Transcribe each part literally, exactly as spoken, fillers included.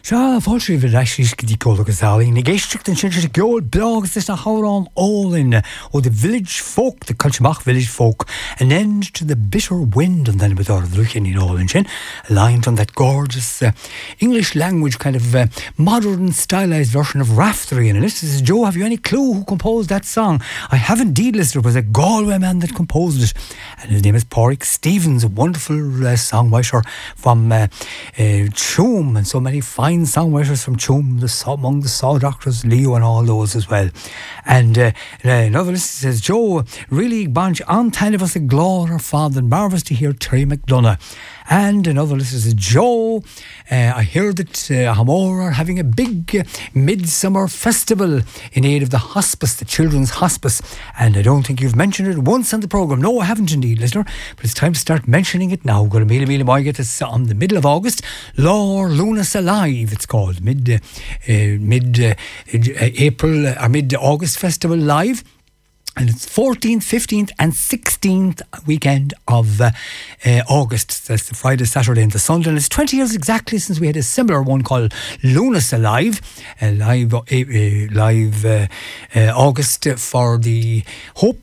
Seo fáiltrí bhí leis go dtí cóla go sálaí na géisteach den sin se geol blogs is na hárán all in or the village folk, the Culturemach village folk, an end to the bitter wind and then with all the looking in all in sin, aligned on that gorgeous uh, English language kind of uh, modern stylized version of Raftery. And this is Joe, have you any clue who composed that song? I have indeed, listener. It was a Galway man that composed it, and his name is Pádraig Stevens, a wonderful uh, songwriter from uh, uh, Tuam, and so many fine songwriters from Tuam, the saw, among the Saw Doctors, Leo and all those as well. And uh, another listener says, Joe, really bunch on time of us a glór our father and marvellous to hear Terry McDonough. And another listener says, Joe, uh, I hear that uh, Hamor are having a big uh, midsummer festival in aid of the hospice, the children's hospice. And I don't think you've mentioned it once on the programme. No, I haven't indeed, listener. But it's time to start mentioning it now. Going to meet Mila Moy get us on the middle of August. Lor Lunas Alive, it's called. Mid, uh, uh, mid uh, April uh, or mid August festival live. And it's fourteenth, fifteenth and sixteenth weekend of uh, uh, August. That's the Friday, Saturday and the Sunday. And it's twenty years exactly since we had a similar one called Lunas Alive. Uh, live uh, uh, live uh, uh, August for the Hope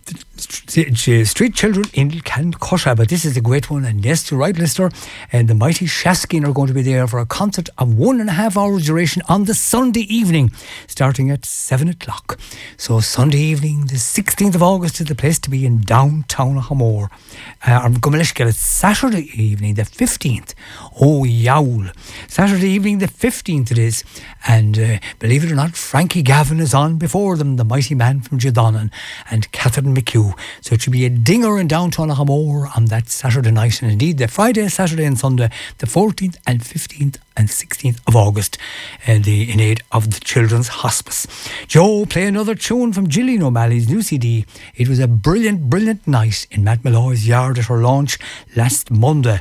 Street Children in Kilcancusha. But this is a great one. And yes, you're right, listener. And the mighty Shaskin are going to be there for a concert of one and a half hours duration on the Sunday evening, starting at seven o'clock. So Sunday evening, the sixteenth of August is the place to be in downtown Hamor. Uh, I'm going to get it Saturday evening, the fifteenth. Oh, yowl. Saturday evening, the fifteenth it is. And uh, believe it or not, Frankie Gavin is on before them, the mighty man from Jodonnan, and Catherine McHugh. So it should be a dinger in downtown Hamor on that Saturday night. And indeed, the Friday, Saturday and Sunday, the fourteenth and fifteenth and sixteenth of August, uh, the, in aid of the Children's Hospice. Joe, play another tune from Gillian O'Malley's new C D. It was a brilliant, brilliant night in Matt Malloy's yard at her launch last Monday.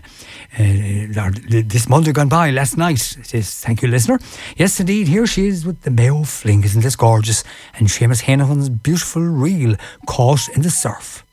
Uh, this Monday gone by, last night. It is, thank you, listener. Yes, indeed, here she is with the Mayo Fling. Isn't this gorgeous? And Seamus Hanahan's beautiful reel, Caught in the Surf.